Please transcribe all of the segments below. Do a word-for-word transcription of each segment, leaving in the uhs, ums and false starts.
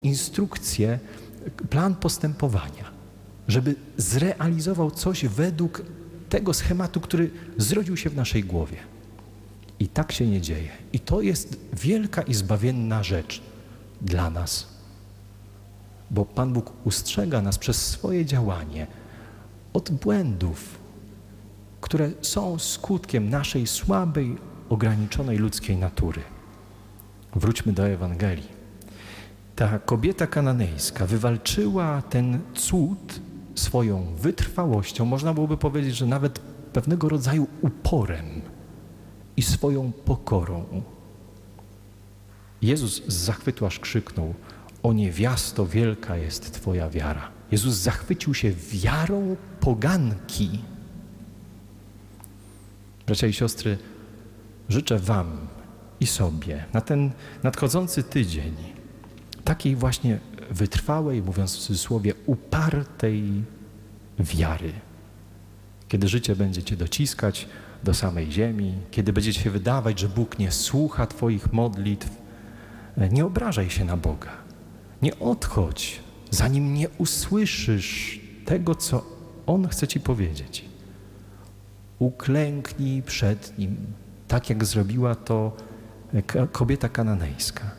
instrukcję, plan postępowania, żeby zrealizował coś według tego schematu, który zrodził się w naszej głowie. I tak się nie dzieje. I to jest wielka i zbawienna rzecz dla nas. Bo Pan Bóg ustrzega nas przez swoje działanie od błędów, które są skutkiem naszej słabej, ograniczonej ludzkiej natury. Wróćmy do Ewangelii. Ta kobieta kananejska wywalczyła ten cud swoją wytrwałością, można byłoby powiedzieć, że nawet pewnego rodzaju uporem i swoją pokorą. Jezus z zachwytu aż krzyknął: o niewiasto, wielka jest Twoja wiara. Jezus zachwycił się wiarą poganki. Bracia i siostry, życzę Wam i sobie na ten nadchodzący tydzień takiej właśnie wytrwałej, mówiąc w cudzysłowie, upartej wiary. Kiedy życie będzie Cię dociskać do samej ziemi, kiedy będzie Ci się wydawać, że Bóg nie słucha Twoich modlitw, nie obrażaj się na Boga. Nie odchodź, zanim nie usłyszysz tego, co On chce Ci powiedzieć. Uklęknij przed Nim, tak jak zrobiła to kobieta kananejska.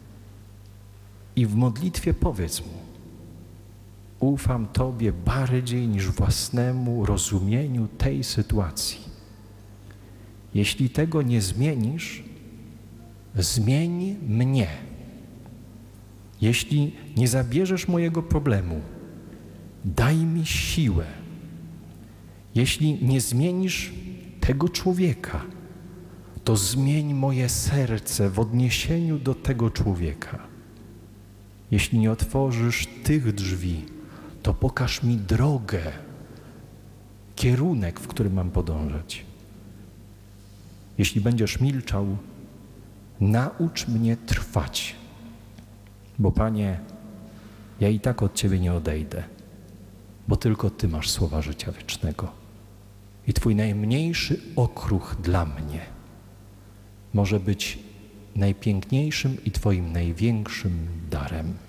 I w modlitwie powiedz Mu: ufam Tobie bardziej niż własnemu rozumieniu tej sytuacji. Jeśli tego nie zmienisz, zmień mnie. Jeśli nie zabierzesz mojego problemu, daj mi siłę. Jeśli nie zmienisz tego człowieka, to zmień moje serce w odniesieniu do tego człowieka. Jeśli nie otworzysz tych drzwi, to pokaż mi drogę, kierunek, w którym mam podążać. Jeśli będziesz milczał, naucz mnie trwać, bo Panie, ja i tak od Ciebie nie odejdę, bo tylko Ty masz słowa życia wiecznego. I Twój najmniejszy okruch dla mnie może być najpiękniejszym i Twoim największym darem.